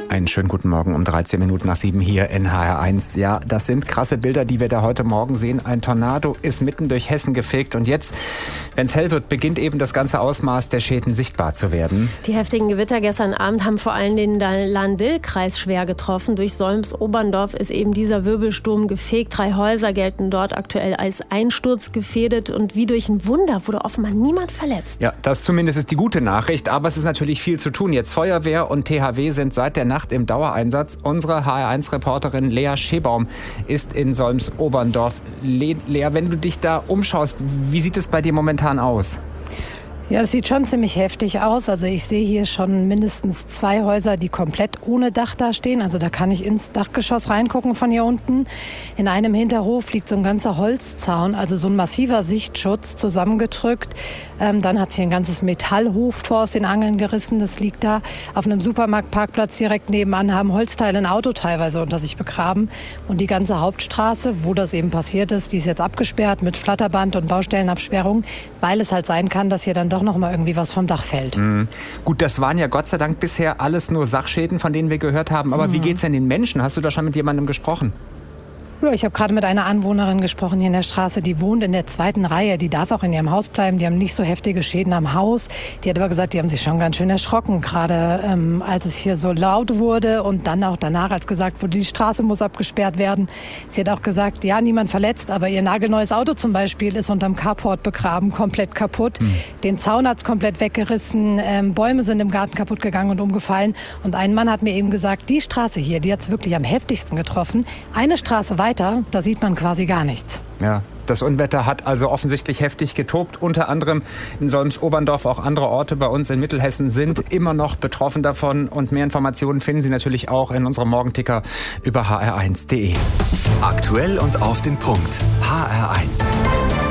Einen schönen guten Morgen um 13 Minuten nach 7 hier in HR1. Ja, das sind krasse Bilder, die wir da heute Morgen sehen. Ein Tornado ist mitten durch Hessen gefegt und jetzt, wenn es hell wird, beginnt eben das ganze Ausmaß der Schäden sichtbar zu werden. Die heftigen Gewitter gestern Abend haben vor allem den Lahn-Dill-Kreis schwer getroffen. Durch Solms-Oberndorf ist eben dieser Wirbelsturm gefegt. 3 Häuser gelten dort aktuell als einsturzgefährdet und wie durch ein Wunder wurde offenbar niemand verletzt. Ja, das zumindest ist die gute Nachricht, aber es ist natürlich viel zu tun. Jetzt Feuerwehr und THW sind seit der Nacht im Dauereinsatz. Unsere HR1-Reporterin Lea Schebaum ist in Solms-Oberndorf. Lea, wenn du dich da umschaust, wie sieht es bei dir momentan aus? Ja, das sieht schon ziemlich heftig aus. Also ich sehe hier schon mindestens 2 Häuser, die komplett ohne Dach da stehen. Also da kann ich ins Dachgeschoss reingucken von hier unten. In einem Hinterhof liegt so ein ganzer Holzzaun, also so ein massiver Sichtschutz zusammengedrückt. Dann hat sich ein ganzes Metallhoftor aus den Angeln gerissen. Das liegt da auf einem Supermarktparkplatz direkt nebenan, haben Holzteile ein Auto teilweise unter sich begraben. Und die ganze Hauptstraße, wo das eben passiert ist, die ist jetzt abgesperrt mit Flatterband und Baustellenabsperrung, weil es halt sein kann, dass hier dann doch noch mal irgendwie was vom Dach fällt. Gut, das waren ja Gott sei Dank bisher alles nur Sachschäden, von denen wir gehört haben. Aber wie geht's denn den Menschen? Hast du da schon mit jemandem gesprochen? Ja, ich habe gerade mit einer Anwohnerin gesprochen hier in der Straße, die wohnt in der 2. Reihe, die darf auch in ihrem Haus bleiben, die haben nicht so heftige Schäden am Haus. Die hat aber gesagt, die haben sich schon ganz schön erschrocken, gerade als es hier so laut wurde und dann auch danach, als gesagt wurde, die Straße muss abgesperrt werden. Sie hat auch gesagt, ja, niemand verletzt, aber ihr nagelneues Auto zum Beispiel ist unterm Carport begraben, komplett kaputt. Den Zaun hat's komplett weggerissen, Bäume sind im Garten kaputt gegangen und umgefallen. Und ein Mann hat mir eben gesagt, die Straße hier, die hat's wirklich am heftigsten getroffen. Eine Straße weiter, da sieht man quasi gar nichts. Ja, das Unwetter hat also offensichtlich heftig getobt. Unter anderem in Solms-Oberndorf, auch andere Orte bei uns in Mittelhessen sind immer noch betroffen davon. Und mehr Informationen finden Sie natürlich auch in unserem Morgenticker über hr1.de. Aktuell und auf den Punkt. HR1.